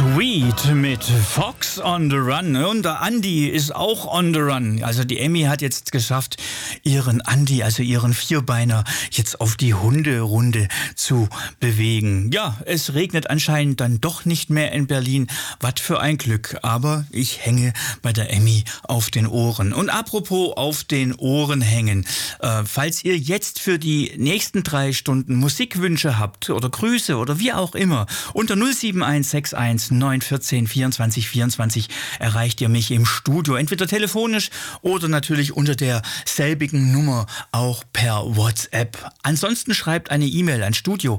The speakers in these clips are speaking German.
Sweet mit Fox on the Run. Und der Andi ist auch on the run. Also die Emmy hat jetzt geschafft, ihren Andi, also ihren Vierbeiner, jetzt auf die Hunderunde zu bewegen. Ja, es regnet anscheinend dann doch nicht mehr in Berlin. Was für ein Glück. Aber ich hänge bei der Emmy auf den Ohren. Und apropos auf den Ohren hängen. Falls ihr jetzt für die nächsten 3 Stunden Musikwünsche habt oder Grüße oder wie auch immer, unter 07161 914 24 24 erreicht ihr mich im Studio, entweder telefonisch oder natürlich unter derselbigen Nummer auch per WhatsApp. Ansonsten schreibt eine E-Mail an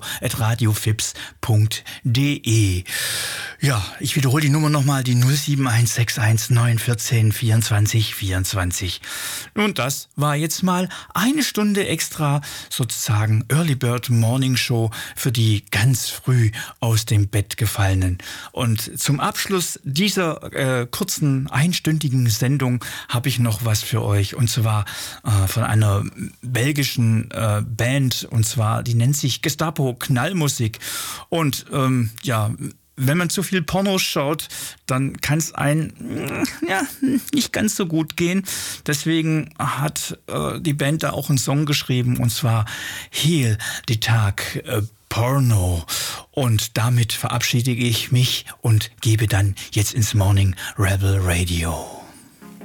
studio@radiofips.de. Ja, ich wiederhole die Nummer nochmal, die 07161 914 24 24. Und das war jetzt mal eine Stunde extra, sozusagen Early Bird Morning Show für die ganz früh aus dem Bett gefallenen. Und zum Abschluss dieser kurzen einstündigen Sendung habe ich noch was für euch, und zwar von einer belgischen Band, und zwar die nennt sich Gestapo Knallmusik. Und ja, wenn man zu viel Pornos schaut, dann kann es einem nicht ganz so gut gehen. Deswegen hat die Band da auch einen Song geschrieben, und zwar Heal the Tag Porno. Und damit verabschiede ich mich und gebe dann jetzt ins Morning Rebel Radio.